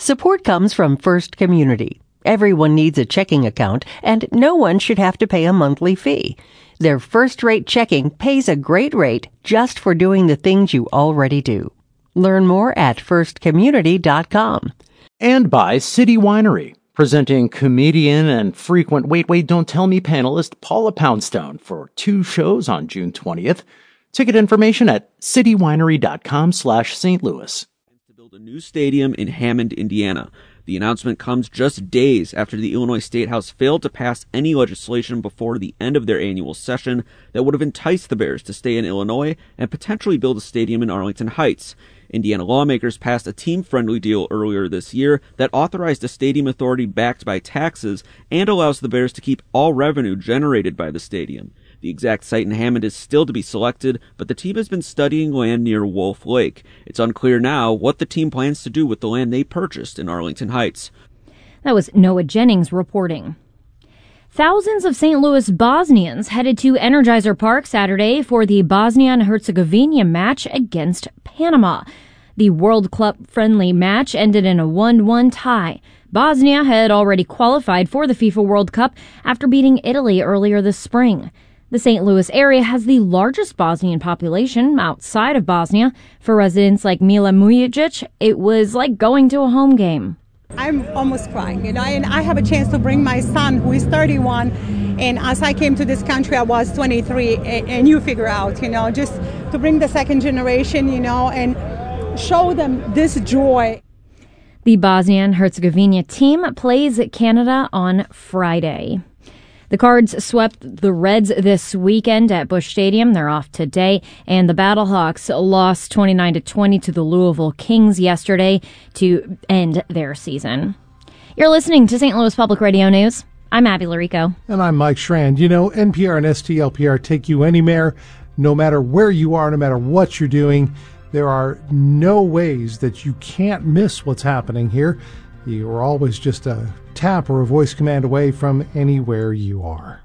Support comes from First Community. Everyone needs a checking account, and no one should have to pay a monthly fee. Their first-rate checking pays a great rate just for doing the things you already do. Learn more at firstcommunity.com. And by City Winery, presenting comedian and frequent Wait, Don't Tell Me panelist Paula Poundstone for 2 shows on June 20th. Ticket information at citywinery.com/St. Louis. To build a new stadium in Hammond, Indiana. The announcement comes just days after the Illinois State House failed to pass any legislation before the end of their annual session that would have enticed the Bears to stay in Illinois and potentially build a stadium in Arlington Heights. Indiana lawmakers passed a team-friendly deal earlier this year that authorized a stadium authority backed by taxes and allows the Bears to keep all revenue generated by the stadium. The exact site in Hammond is still to be selected, but the team has been studying land near Wolf Lake. It's unclear now what the team plans to do with the land they purchased in Arlington Heights. That was Noah Jennings reporting. Thousands of St. Louis Bosnians headed to Energizer Park Saturday for the Bosnia and Herzegovina match against Panama. The World Cup friendly match ended in a 1-1 tie. Bosnia had already qualified for the FIFA World Cup after beating Italy earlier this spring. The St. Louis area has the largest Bosnian population outside of Bosnia. For residents like Mila Mujic, it was like going to a home game. I'm almost crying, and I have a chance to bring my son, who is 31, and as I came to this country, I was 23, and you figure out, just to bring the second generation, and show them this joy. The Bosnia and Herzegovina team plays Canada on Friday. The Cards swept the Reds this weekend at Busch Stadium. They're off today. And the Battlehawks lost 29-20 to the Louisville Kings yesterday to end their season. You're listening to St. Louis Public Radio News. I'm Abby Larico. And I'm Mike Schrand. NPR and STLPR take you anywhere, no matter where you are, no matter what you're doing. There are no ways that you can't miss what's happening here. You are always just a tap or a voice command away from anywhere you are.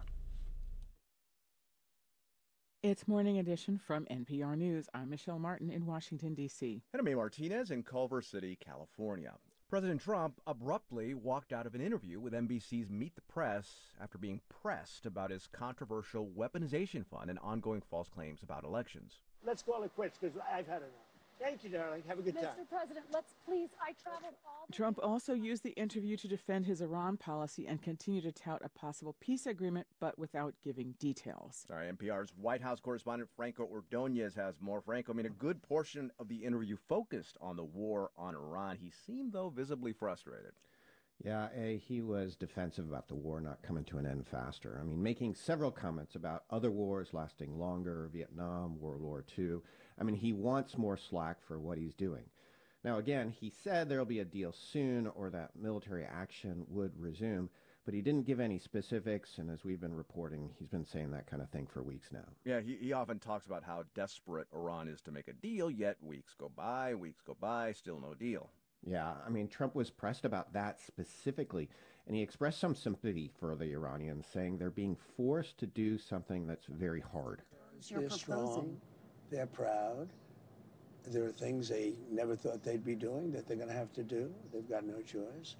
It's Morning Edition from NPR News. I'm Michelle Martin in Washington, D.C. And I'm May Martinez in Culver City, California. President Trump abruptly walked out of an interview with NBC's Meet the Press after being pressed about his controversial weaponization fund and ongoing false claims about elections. Let's call it quits because I've had enough. Thank you, darling. Have a good time. Mr. President, let's please, I traveled all the Trump also used the interview to defend his Iran policy and continue to tout a possible peace agreement, but without giving details. Sorry, NPR's White House correspondent Franco Ordonez has more. Franco, a good portion of the interview focused on the war on Iran. He seemed, though, visibly frustrated. Yeah, he was defensive about the war not coming to an end faster. Making several comments about other wars lasting longer, Vietnam, World War II. He wants more slack for what he's doing. Now, again, he said there'll be a deal soon or that military action would resume, but he didn't give any specifics, and as we've been reporting, he's been saying that kind of thing for weeks now. Yeah, he often talks about how desperate Iran is to make a deal, yet weeks go by, still no deal. Yeah, Trump was pressed about that specifically, and he expressed some sympathy for the Iranians, saying they're being forced to do something that's very hard. They're strong. They're proud. There are things they never thought they'd be doing that they're going to have to do. They've got no choice.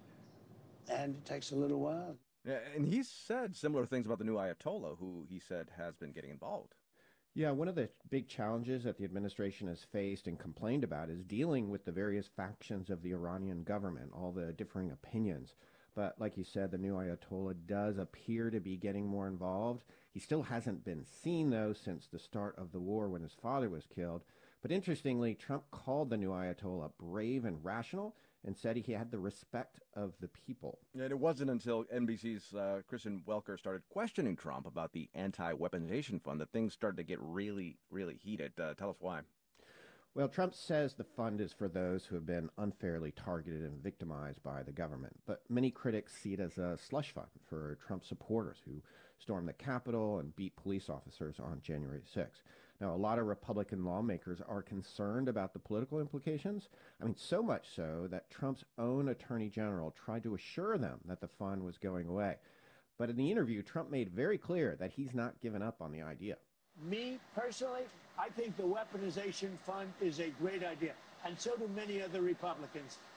And it takes a little while. Yeah, and he said similar things about the new Ayatollah, who he said has been getting involved. Yeah, one of the big challenges that the administration has faced and complained about is dealing with the various factions of the Iranian government, all the differing opinions. But like you said, the new Ayatollah does appear to be getting more involved. He still hasn't been seen, though, since the start of the war when his father was killed. But interestingly, Trump called the new Ayatollah brave and rational and said he had the respect of the people. And it wasn't until NBC's Kristen Welker started questioning Trump about the anti-weaponization fund that things started to get really, really heated. Tell us why. Well, Trump says the fund is for those who have been unfairly targeted and victimized by the government. But many critics see it as a slush fund for Trump supporters who stormed the Capitol and beat police officers on January 6th. Now, a lot of Republican lawmakers are concerned about the political implications. So much so that Trump's own attorney general tried to assure them that the fund was going away. But in the interview, Trump made very clear that he's not given up on the idea. Me, personally, I think the weaponization fund is a great idea. And so do many other Republicans.